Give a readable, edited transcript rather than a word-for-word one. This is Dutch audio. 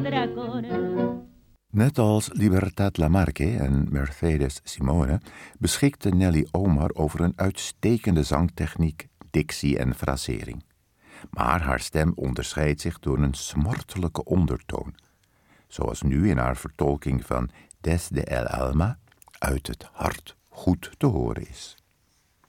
Net als Libertad Lamarque en Mercedes Simone beschikte Nelly Omar over een uitstekende zangtechniek, dictie en frasering. Maar haar stem onderscheidt zich door een smortelijke ondertoon. Zoals nu in haar vertolking van Desde el Alma uit het hart goed te horen is.